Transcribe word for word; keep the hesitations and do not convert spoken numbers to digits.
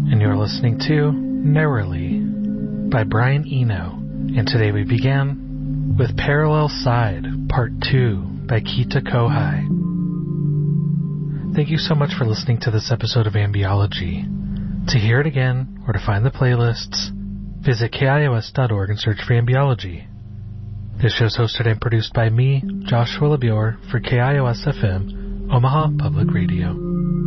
and you're listening to Narrowly by Brian Eno. And today we began with Parallel Side, Part two by Kita Kohai. Thank you so much for listening to this episode of Ambiology. To hear it again, or to find the playlists, visit K I O S dot org and search for Ambiology. This show is hosted and produced by me, Joshua LeBure, for K I O S F M, Omaha Public Radio.